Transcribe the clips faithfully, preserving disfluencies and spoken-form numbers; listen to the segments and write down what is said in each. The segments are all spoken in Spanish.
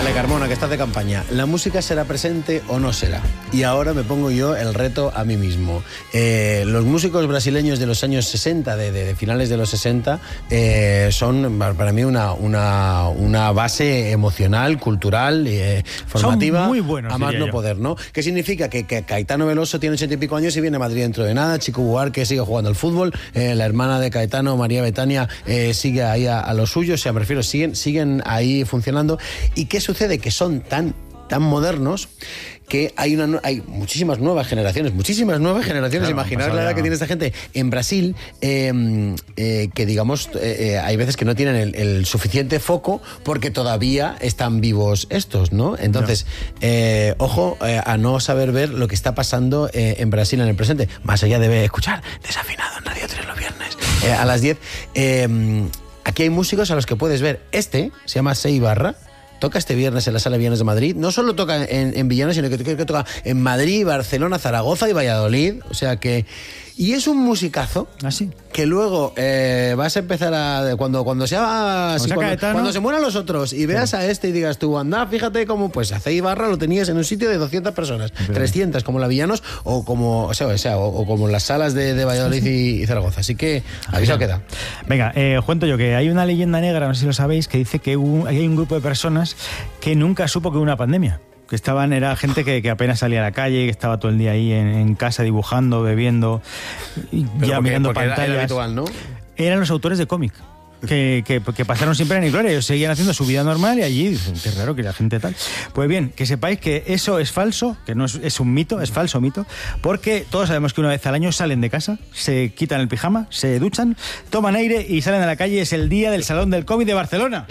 Vale, Carmona, que estás de campaña. ¿La música será presente o no será? Y ahora me pongo yo el reto a mí mismo. Eh, los músicos brasileños de los años sesenta, de, de, de finales de los sesenta, eh, son para mí una, una, una base emocional, cultural, eh, formativa. Son muy buenos, a más no yo. poder, ¿no? ¿Qué significa? Que, que Caetano Veloso tiene ochenta y pico años y viene a Madrid dentro de nada. Chico Buarque sigue jugando al fútbol. Eh, la hermana de Caetano, María Betania, eh, sigue ahí a, a lo suyo. O sea, me refiero, siguen, siguen ahí funcionando. ¿Y qué sucede? Que son tan, tan modernos que hay, una, hay muchísimas nuevas generaciones, muchísimas nuevas generaciones, claro, imaginar la edad ya. que tiene esta gente. En Brasil, eh, eh, que digamos, eh, hay veces que no tienen el, el suficiente foco porque todavía están vivos estos, ¿no? Entonces, no. Eh, ojo eh, a no saber ver lo que está pasando eh, en Brasil en el presente, más allá de escuchar Desafinado en Radio tres los viernes eh, a las diez. Eh, aquí hay músicos a los que puedes ver. Este se llama Sei Barra. Toca este viernes en la Sala Villanos de Madrid. No solo toca en, en Villanos, sino que, que, que toca en Madrid, Barcelona, Zaragoza y Valladolid. O sea que... Y es un musicazo. ¿Ah, sí? Que luego eh, vas a empezar a... Cuando, cuando, sea, sí, cuando, cuando se mueran los otros y veas a este y digas tú, anda, fíjate cómo... Pues a Sei Barra lo tenías en un sitio de doscientas personas. Pero... trescientas como la Villanos o como, o sea, o, sea, o, o como las salas de, de Valladolid y, y Zaragoza. Así que aviso queda. Venga, eh, os cuento yo que hay una leyenda negra, no sé si lo sabéis, que dice que un, hay un grupo de personas que nunca supo que hubo una pandemia. Que estaban, era gente que, que apenas salía a la calle, que estaba todo el día ahí en, en casa dibujando, bebiendo, y ya porque, mirando porque pantallas. Era, era habitual, ¿no? Eran los autores de cómic. Que, que, que pasaron siempre en gloria, ellos seguían haciendo su vida normal y allí dicen, qué raro que la gente tal. Pues bien, que sepáis que eso es falso, que no es, es un mito, es falso mito, porque todos sabemos que una vez al año salen de casa, se quitan el pijama, se duchan, toman aire y salen a la calle. Es el día del Salón del Cómic de Barcelona.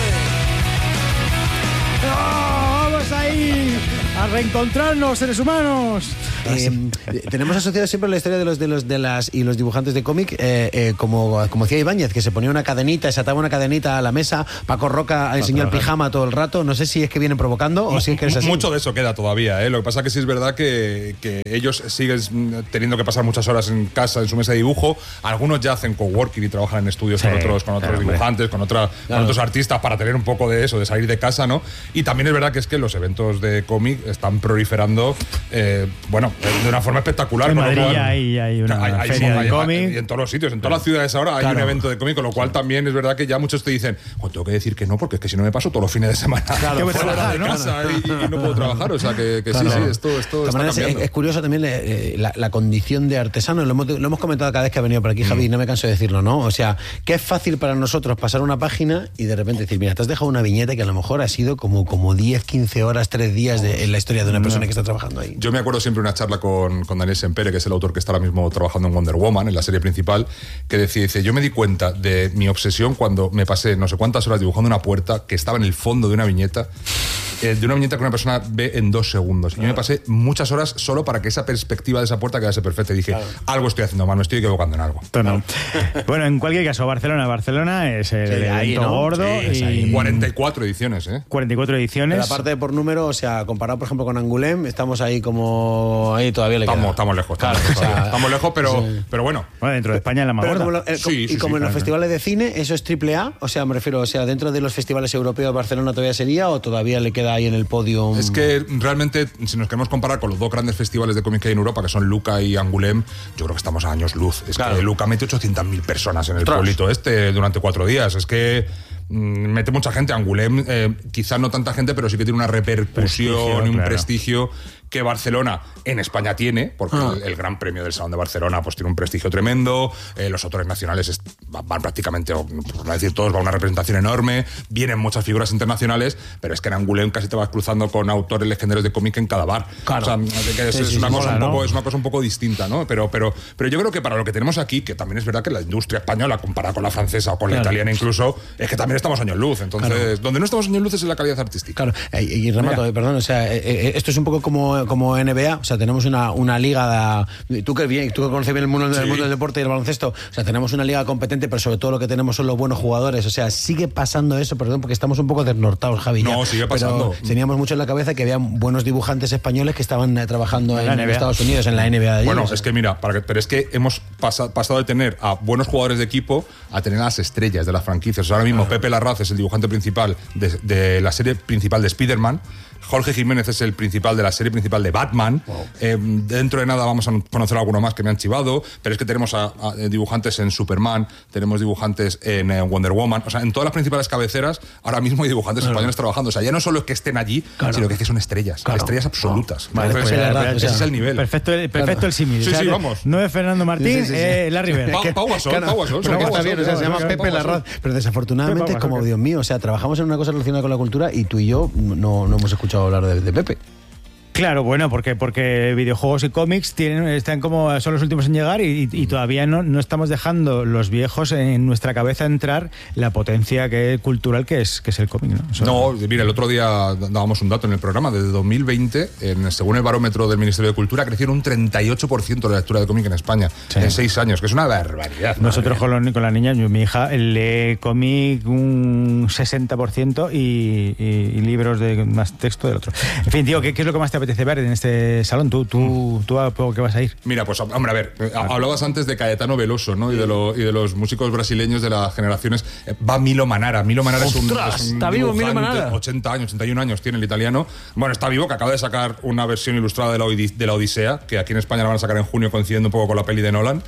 ¡Oh, vamos ahí a reencontrarnos, seres humanos! Eh, tenemos asociado siempre la historia de los de los de las y los dibujantes de cómic eh, eh, como, como hacía Ibáñez, que se ponía una cadenita, se ataba una cadenita a la mesa. Paco Roca enseñó el pijama todo el rato. No sé si es que vienen provocando o si es que es así. Mucho de eso queda todavía, ¿eh? Lo que pasa es que sí es verdad que, que ellos siguen teniendo que pasar muchas horas en casa, en su mesa de dibujo. Algunos ya hacen coworking y trabajan en estudios sí, con otros, con otros claro, dibujantes, con, otra, claro. con otros artistas para tener un poco de eso, de salir de casa, ¿no? Y también es verdad que es que los eventos de cómic están proliferando, eh, bueno, de una forma espectacular. En Madrid cual, hay, hay una hay, feria hay, de cómic. Y en todos los sitios, en todas las ciudades ahora hay claro. un evento de cómic, con lo cual también es verdad que ya muchos te dicen, pues tengo que decir que no, porque es que si no me paso todos los fines de semana claro, fuera trabajar, de ¿no? casa y, y no puedo trabajar. O sea que, que claro. sí, sí, esto, esto está manera, cambiando. Es, es curioso también eh, la, la condición de artesano, lo hemos, lo hemos comentado cada vez que ha venido por aquí, Javi, mm. no me canso de decirlo, ¿no? O sea, que es fácil para nosotros pasar una página y de repente decir, mira, te has dejado una viñeta que a lo mejor ha sido como, como diez, quince horas, tres días de, en la historia de una persona no. que está trabajando ahí. Yo me acuerdo siempre una charla con, con Daniel Sempere, que es el autor que está ahora mismo trabajando en Wonder Woman, en la serie principal, que decía, dice, yo me di cuenta de mi obsesión cuando me pasé no sé cuántas horas dibujando una puerta que estaba en el fondo de una viñeta, eh, de una viñeta que una persona ve en dos segundos. Claro. Y yo me pasé muchas horas solo para que esa perspectiva de esa puerta quedase perfecta. Y dije, claro. algo estoy haciendo mal, me estoy equivocando en algo. Claro. Bueno, en cualquier caso, Barcelona, Barcelona es el sí, evento ahí, ¿no? gordo. Sí, y cuarenta y cuatro ediciones, ¿eh? cuarenta y cuatro ediciones. Pero aparte de por número, o sea, comparado, por ejemplo, con Angoulême, estamos ahí como... Ahí todavía le queda. Estamos, estamos lejos. Estamos, claro, lejos, o sea, estamos lejos, pero, sí. pero bueno. Bueno, dentro de España es la más gorda. Como lo, el, sí, sí, y como sí, en los claro. festivales de cine, ¿eso es triple A? O sea, me refiero, o sea, dentro de los festivales europeos, Barcelona todavía sería, o todavía le queda ahí en el podio. Es que realmente, si nos queremos comparar con los dos grandes festivales de cómic que hay en Europa, que son Luca y Angoulême, yo creo que estamos a años luz. Es claro. que Luca mete ochocientas mil personas en el Tras. pueblito este durante cuatro días. Es que mmm, mete mucha gente. Angoulême, eh, quizás no tanta gente, pero sí que tiene una repercusión y un claro. prestigio que Barcelona en España tiene, porque ah. el, el Gran Premio del Salón de Barcelona pues tiene un prestigio tremendo, eh, los autores nacionales est- van prácticamente, por no decir todos, va una representación enorme, vienen muchas figuras internacionales, pero es que en Angoulême casi te vas cruzando con autores legendarios de cómic en cada bar. Claro. O sea, que es, sí, es, sí, una sí, cosa mola, un poco, ¿no? es una cosa un poco distinta, ¿no? Pero, pero, pero yo creo que para lo que tenemos aquí, que también es verdad que la industria española, comparada con la francesa o con claro. la italiana incluso, es que también estamos años luz. Entonces, claro. donde no estamos años luz es en la calidad artística. Claro, y, y remato, eh, perdón, o sea, eh, eh, esto es un poco como, como N B A, o sea, tenemos una, una liga, de, tú que bien, tú que conoces bien el mundo, sí. el mundo del deporte y el baloncesto, o sea, tenemos una liga competente evidentemente, pero sobre todo lo que tenemos son los buenos jugadores. O sea, sigue pasando eso, perdón, porque estamos un poco desnortados, Javi. No, ya, sigue pasando. Pero teníamos mucho en la cabeza que había buenos dibujantes españoles que estaban eh, trabajando en, en Estados Unidos, en la N B A. De bueno, ellos. es que mira, para que, pero es que hemos pasa, pasado de tener a buenos jugadores de equipo a tener a las estrellas de las franquicias. O sea, ahora mismo ah. Pepe Larraz es el dibujante principal de, de la serie principal de Spider-Man. Jorge Jiménez es el principal de la serie principal de Batman. Wow. Eh, dentro de nada vamos a conocer a alguno más que me han chivado, pero es que tenemos a, a dibujantes en Superman, tenemos dibujantes en eh, Wonder Woman, o sea, en todas las principales cabeceras ahora mismo hay dibujantes claro. españoles trabajando. O sea, ya no solo es que estén allí, claro. sino que, es que son estrellas, claro. estrellas absolutas. Oh. Vale, Entonces, pues, verdad, ese o sea, es el nivel. Perfecto, perfecto claro. el símil. Sí, o sea, sí, vamos. No es Fernando Martín, sí, sí, sí, sí. Eh, Larry Bird. Pa, Pau Gasol, claro, Pau Gasol. Pero Pau está bien, o sea, se llama Pepe Larraz. Pero desafortunadamente es como, Dios mío, o sea, trabajamos en una cosa relacionada con la cultura y tú y yo no, no hemos escuchado hablar de, de Pepe. Claro, bueno, porque porque videojuegos y cómics tienen están como son los últimos en llegar y, y todavía no, no estamos dejando los viejos en nuestra cabeza entrar la potencia que cultural que es que es el cómic, ¿no? Eso no, mira, el otro día dábamos un dato en el programa, desde dos mil veinte, en, según el barómetro del Ministerio de Cultura, crecieron un treinta y ocho por ciento de la lectura de cómic en España sí. en seis años, que es una barbaridad. Nosotros con, lo, con la niña, yo, mi hija lee cómic un sesenta por ciento y, y, y libros de más texto del otro. En fin, tío, ¿qué, qué es lo que más te apetece ver en este salón? ¿Tú, tú, tú a poco que vas a ir? Mira, pues hombre, a ver, hablabas antes de Caetano Veloso, ¿no? Y de, lo, y de los músicos brasileños de las generaciones. Va Milo Manara. Milo Manara es un, ¡Ostras! es un ¿Está vivo Milo Manara? ochenta años, ochenta y un años tiene el italiano. Bueno, está vivo, que acaba de sacar una versión ilustrada de la, de la Odisea, que aquí en España la van a sacar en junio, coincidiendo un poco con la peli de Nolan.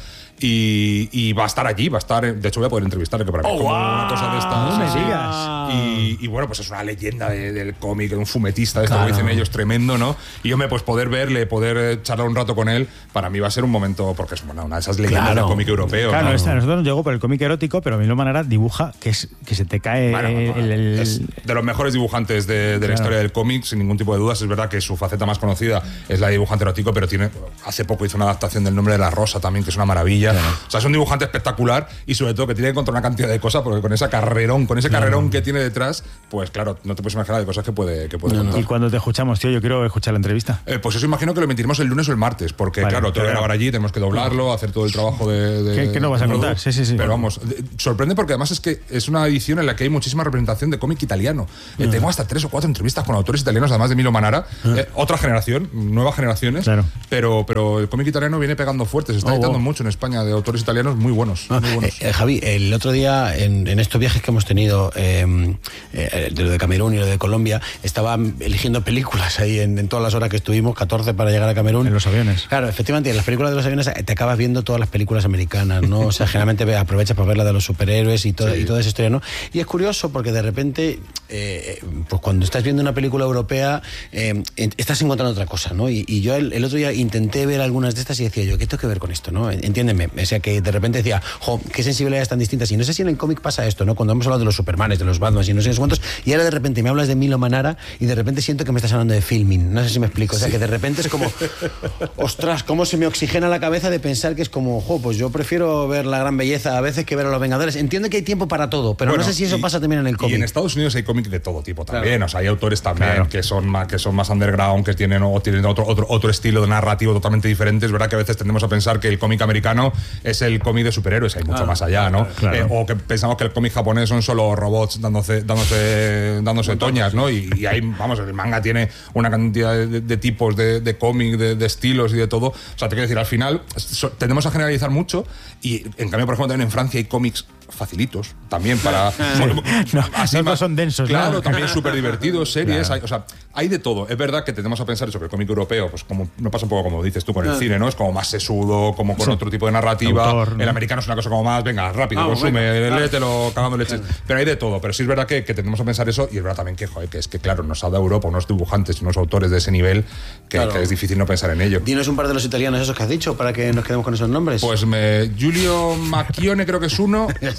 Y, y va a estar allí, va a estar. De hecho, voy a poder entrevistarle, que para mí oh, es como wow. una cosa de estas. No me digas. Y, y bueno, pues es una leyenda de, del cómic, de un fumetista, de esto claro. que dicen ellos, tremendo, ¿no? Y yo me pues poder verle, poder charlar un rato con él, para mí va a ser un momento, porque es bueno, una de esas leyendas claro. del cómic europeo. Claro, ¿no? Esta, a nosotros nos llegó por el cómic erótico, pero Milo Manara dibuja que, es, que se te cae bueno, el, el, es de los mejores dibujantes de, de claro. la historia del cómic, sin ningún tipo de dudas. Es verdad que su faceta más conocida es la de dibujante erótico, pero tiene hace poco hizo una adaptación del Nombre de la Rosa también, que es una maravilla. Claro. O sea, es un dibujante espectacular y sobre todo que tiene que encontrar una cantidad de cosas, porque con esa carrerón, con ese claro. carrerón que tiene detrás, pues claro, no te puedes imaginar de cosas que puede, que puede no, contar. Y cuando te escuchamos, tío, yo quiero escuchar la entrevista. Eh, pues eso imagino que lo emitiremos el lunes o el martes, porque vale, claro, tengo que grabar allí, tenemos que doblarlo, hacer todo el trabajo de... de ¿Qué, qué no vas a contar? Sí, sí, sí. Pero vamos, de, sorprende porque además es que es una edición en la que hay muchísima representación de cómic italiano. Eh, uh-huh. Tengo hasta tres o cuatro entrevistas con autores italianos, además de Milo Manara. Uh-huh. Eh, otra generación, nuevas generaciones, claro. pero, pero el cómic italiano viene pegando fuerte, se está oh, editando wow. mucho en España de autores italianos muy buenos. Ah, muy buenos. Eh, eh, Javi, el otro día en, en estos viajes que hemos tenido, eh, eh, de lo de Camerún y lo de Colombia, estaba eligiendo películas ahí en, en todas las horas que estuvimos, catorce para llegar a Camerún. En los aviones. Claro, efectivamente, en las películas de los aviones te acabas viendo todas las películas americanas, ¿no? O sea, generalmente aprovechas para ver la de los superhéroes y, todo, sí. y toda esa historia, ¿no? Y es curioso porque de repente, eh, pues cuando estás viendo una película europea, eh, estás encontrando otra cosa, ¿no? Y, y yo el, el otro día intenté ver algunas de estas y decía yo, ¿qué tengo que ver con esto, no? Entiéndeme, o sea, que de repente decía, jo, qué sensibilidades tan distintas. Y no sé si en el cómic pasa esto, ¿no? Cuando hemos hablado de los Supermanes, de los Batman y no sé cuántos, y ahora de repente me hablas de Milo Manara y de repente siento que me estás hablando de filming. No sé si me explico. O sea, sí. que de repente es como, ostras, cómo se me oxigena la cabeza de pensar que es como, jo, pues yo prefiero ver La Gran Belleza a veces que ver a Los Vengadores. Entiendo que hay tiempo para todo, pero bueno, no sé si eso y, pasa también en el cómic. Y en Estados Unidos hay cómic de todo tipo también. Claro. O sea, hay autores también claro. que son más, que son más underground, que tienen, o tienen otro, otro, otro estilo de narrativo totalmente diferente. Es verdad que a veces tendemos a pensar que el cómic americano es el cómic de superhéroes, hay mucho ah, más allá, ¿no? Claro. Eh, o que pensamos que el cómic japonés son solo robots dándose, dándose, dándose toñas, ¿no? Y, y ahí, vamos, el manga tiene una cantidad de, de tipos de, de cómic, de, de estilos y de todo. O sea, te quiero decir, al final so, tendemos a generalizar mucho y, en cambio, por ejemplo, también en Francia hay cómics facilitos también para bueno, no, así no, más, no son densos, claro, ¿no? también súper divertidos, series, claro. hay, o sea, hay de todo. Es verdad que tendemos a pensar sobre el cómic europeo, pues como no pasa un poco como dices tú con el cine, ¿no? Es como más sesudo, como con sí. otro tipo de narrativa. Autor, ¿no? El americano es una cosa como más, venga, rápido, ah, consume, venga, léetelo, cagando leches. Claro. Pero hay de todo. Pero sí es verdad que, que tendemos a pensar eso y es verdad también que, joder, que es que claro, nos ha dado Europa unos dibujantes y unos autores de ese nivel que, claro. que es difícil no pensar en ello. Dinos un par de los italianos esos que has dicho para que nos quedemos con esos nombres. Pues me, Giulio Macchione creo que es uno.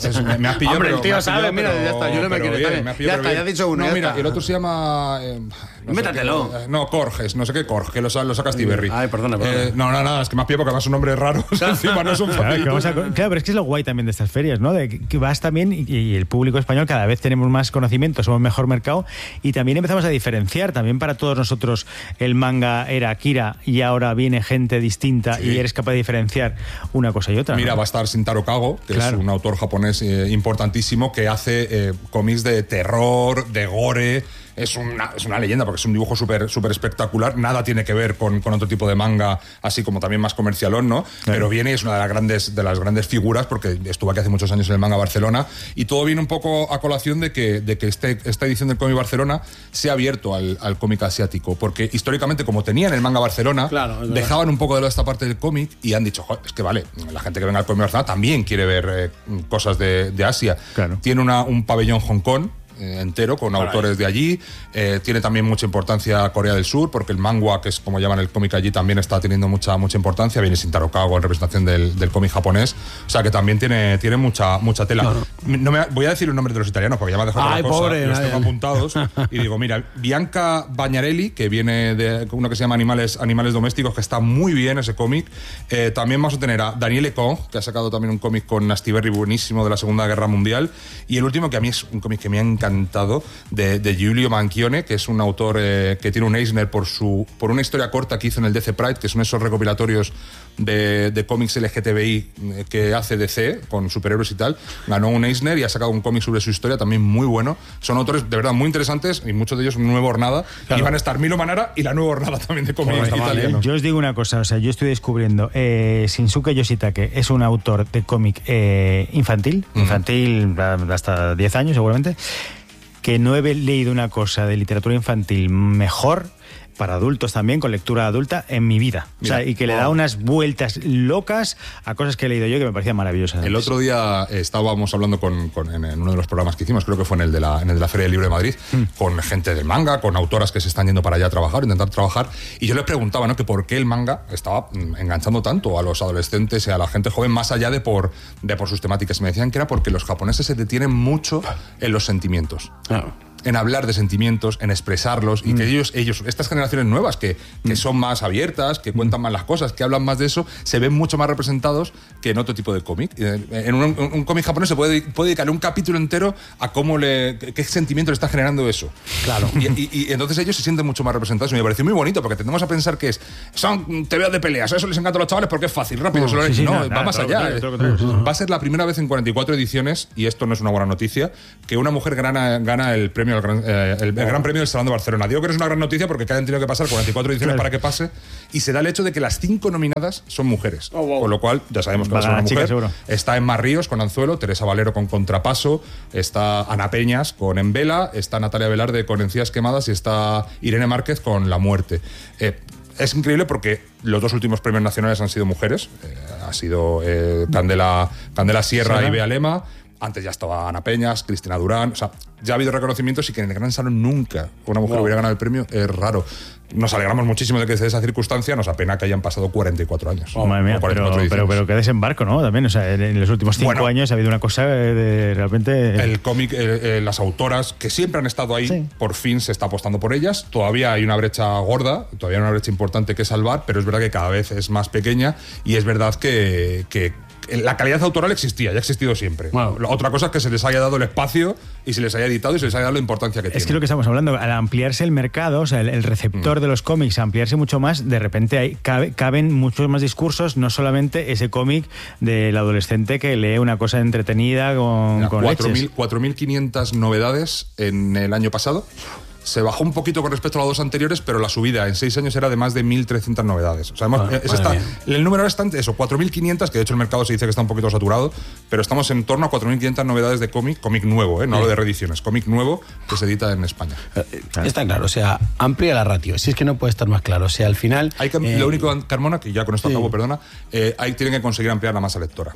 Es, me, me has pillado. Hombre, el tío pillado, sabe, mira, pero, ya está, yo no me quiero. Bien, me ya está, bien. ya has dicho uno. No, ya mira, está. el otro se llama. Eh, no Métatelo. Sé qué, no, Corges, no sé qué Corge, que lo, lo saca Stiberry. Ay, perdona, perdona. Eh, no, no, nada, es que me has pillado porque además un nombre raro. Encima no es un Claro, fácil. que vamos a- claro, pero es que es lo guay también de estas ferias, ¿no? De que, que vas también y, y el público español cada vez tenemos más conocimiento, somos mejor mercado y también empezamos a diferenciar. También para todos nosotros el manga era Akira y ahora viene gente distinta Sí. y eres capaz de diferenciar una cosa y otra. Mira, ¿no? va a estar Shintaro Kago, que Claro. es un autor japonés eh, importantísimo que hace eh, cómics de terror, de gore. Es una, es una leyenda porque es un dibujo súper súper espectacular. Nada tiene que ver con, con otro tipo de manga, así como también más comercialón, ¿no? Claro. Pero viene y es una de las grandes de las grandes figuras porque estuvo aquí hace muchos años en el Manga Barcelona y todo viene un poco a colación de que, de que este, esta edición del Cómic Barcelona se ha abierto al, al cómic asiático porque históricamente como tenían el Manga Barcelona Claro, es verdad. dejaban un poco de lado esta parte del cómic y han dicho, "Joder, es que vale, la gente que venga al Cómic Barcelona también quiere ver eh, cosas de, de Asia". Claro. Tiene una, un pabellón Hong Kong eh, entero con Caray. autores de allí. Eh, tiene también mucha importancia Corea del Sur porque el manga, que es como llaman el cómic allí, también está teniendo mucha mucha importancia. Viene Shintaro Kago en representación del, del cómic japonés. O sea que también tiene, tiene mucha mucha tela. Claro. No me, voy a decir los nombres de los italianos porque ya me ha dejado Ay, la cosa pobre, y los ay, tengo ay. apuntados. Y digo, mira, Bianca Bagnarelli, que viene de uno que se llama Animales, Animales Domésticos, que está muy bien ese cómic. Eh, también vamos a tener a Daniele Kong, que ha sacado también un cómic con Astiberri buenísimo de la Segunda Guerra Mundial. Y el último, que a mí es un cómic que me ha encantado, de, de Giulio Manchione, que es un autor eh, que tiene un Eisner por, su, por una historia corta que hizo en el D C Pride, que son esos recopilatorios de, de cómics L G T B I que hace D C con superhéroes y tal. Ganó un Eisner y ha sacado un cómic sobre su historia también muy bueno. Son autores de verdad muy interesantes y muchos de ellos Nueva Hornada. Claro. Y van a estar Milo Manara y la Nueva Hornada también de cómics Joder, está mal, italiano. Yo os digo una cosa, o sea, yo estoy descubriendo, eh, Shinsuke Yoshitake es un autor de cómic eh, infantil, Ujú. infantil hasta diez años seguramente, que no he leído una cosa de literatura infantil mejor para adultos también, con lectura adulta, en mi vida. O sea, Mira, y que le da wow. unas vueltas locas a cosas que he leído yo que me parecían maravillosas. El otro día estábamos hablando con, con- en, en uno de los programas que hicimos, creo que fue en el de la, en el de la Feria del Libro de Madrid, con gente del manga, con autoras que se están yendo para allá a trabajar, intentar trabajar, y yo les preguntaba, ¿no?, que por qué el manga estaba mm, enganchando tanto a los adolescentes y a la gente joven, más allá de por, de por sus temáticas. Y me decían que era porque los japoneses se detienen mucho en los sentimientos. Claro. En hablar de sentimientos, en expresarlos, y que ellos, ellos, estas generaciones nuevas que, que son más abiertas, que cuentan más las cosas, que hablan más de eso, se ven mucho más representados que en otro tipo de cómic. Eh, En un, un- un cómic japonés se puede, puede dedicarle un capítulo entero a cómo le, qué, qué sentimiento le está generando eso. Claro. Y, y- y entonces ellos se sienten mucho más representados. Y me pareció muy bonito, porque tendemos a pensar que es, son tebeos de peleas, eso les encanta a los chavales porque es fácil, rápido. Oh, se lo- sí, sí, no, nada, va nada, más todo lo allá. contrario, todo lo contrario, sí, sí. Va a ser la primera vez en cuarenta y cuatro ediciones, y esto no es una buena noticia, que una mujer gana, gana el premio al gran, eh, el, el Gran Premio del Salón de Barcelona. Digo que no es una gran noticia porque hayan tenido que pasar cuarenta y cuatro ediciones Claro. para que pase, y se da el hecho de que las cinco nominadas son mujeres. Oh, wow. Con lo cual, ya sabemos que va Va a a ser una ganar chica, mujer. seguro. Está Emma Ríos con Anzuelo, Teresa Valero con Contrapaso, está Ana Peñas con En Vela, está Natalia Velarde con Encías Quemadas y está Irene Márquez con La Muerte. Eh, es increíble porque los dos últimos premios nacionales han sido mujeres. Eh, ha sido eh, Candela, Candela Sierra Sierra. y Bea Lema. Antes ya estaba Ana Peñas, Cristina Durán. O sea, ya ha habido reconocimientos, y que en el Gran Salón nunca una mujer Wow. hubiera ganado el premio es raro. Nos alegramos muchísimo de que se dé esa circunstancia. Nos apena que hayan pasado cuarenta y cuatro años. Oh, madre mía, O cuarenta y pero, cuatro pero, ediciones. pero qué desembarco, ¿no? También, o sea, en, en los últimos cinco Bueno. años ha habido una cosa de, de realmente... El cómic, eh, eh, las autoras que siempre han estado ahí, Sí. por fin se está apostando por ellas. Todavía hay una brecha gorda, todavía hay una brecha importante que salvar, pero es verdad que cada vez es más pequeña, y es verdad que, que la calidad autoral existía, ya ha existido siempre. Wow. La otra cosa es que se les haya dado el espacio y se les haya editado y se les haya dado la importancia que tiene. Es que lo que estamos hablando, al ampliarse el mercado, o sea, el, el receptor Mm. de los cómics, ampliarse mucho más, de repente hay, cabe- caben muchos más discursos, no solamente ese cómic del adolescente que lee una cosa entretenida con, Mira, con cuatro leches. mil cuatro mil quinientas novedades en el año pasado. Se bajó un poquito con respecto a los dos anteriores, pero la subida en seis años era de más de mil trescientas novedades. O sea, hemos- Ah, es madre esta- mía. el número es tanto, eso, cuatro mil quinientas, que de hecho el mercado se dice que está un poquito saturado, pero estamos en torno a cuatro mil quinientas novedades de cómic, cómic nuevo, ¿eh? No hablo de reediciones, cómic nuevo que se edita en España. Eh, Está claro, o sea, amplia la ratio. Si es que no puede estar más claro. O sea, al final. Hay que, eh, lo único, Carmona, que ya con esto sí. acabo, perdona, eh, hay, tienen que conseguir ampliar la masa lectora.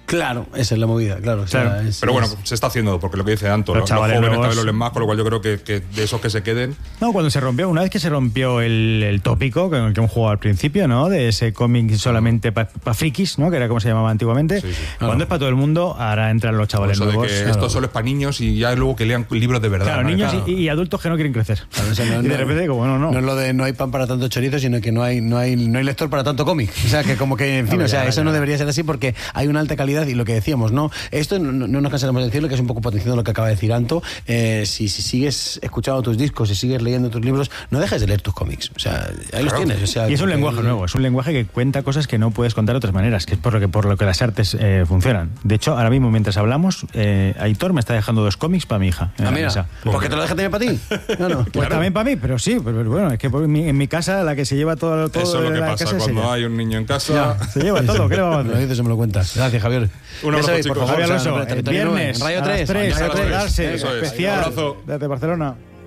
Claro, esa es la movida, claro. Claro. O sea, es, Pero bueno, es... se está haciendo, porque lo que dice Anto, Los los, los chavales jóvenes nuevos- cada vez lo leen más, con lo cual yo creo que, que de esos que se queden. No, cuando se rompió, una vez que se rompió el, el tópico con el que hemos jugado al principio, ¿no? De ese cómic solamente para pa frikis, ¿no? Que era como se llamaba antiguamente. Sí, sí. Cuando Claro. es para todo el mundo, ahora entran los Por chavales eso de nuevos. que Claro. esto solo es para niños y ya luego que lean libros de verdad. Claro, ¿no? niños Claro. Y, y adultos que no quieren crecer. Claro, o sea, no- y de no- repente, como, no, no. No es lo de no hay pan para tanto chorizo, sino que no hay, no hay, no hay lector para tanto cómic. O sea, que como que, en fin, No, o sea, ya, eso ya. no debería ser así porque hay una alta calidad y lo que decíamos, ¿no? Esto no, no nos cansaremos de decirlo, que es un poco potenciando lo que acaba de decir Anto. Eh, si, si sigues escuchando tus discos, si sigues leyendo tus libros, no dejes de leer tus cómics. O sea, ahí los Claro. tienes. O sea, Y es un porque- lenguaje nuevo, es un lenguaje que cuenta cosas que no puedes contar de otras maneras, que es por lo que, por lo que las artes eh, funcionan. De hecho, ahora mismo, mientras hablamos, eh, Aitor me está dejando dos cómics para mi hija. En Ah, la mira, mesa. ¿por qué te lo dejas también para ti? No, no. Pues también para mí, pero sí, pero bueno, es que por mi- en mi casa la que se lleva todo, todo Eso es lo de que la pasa casa es cuando ella. hay un niño en casa. Se lleva todo, ¿qué le vamos a Me lo hacer? dices o me lo cuentas. Gracias, Javier. Un Ya abrazo, sabéis, por chicos. favor, Javier o sea, Alonso, el Territorio nueve, viernes en Radio a tres, las tres, a las a tres. darse, Eso es. especial Un abrazo. desde Barcelona.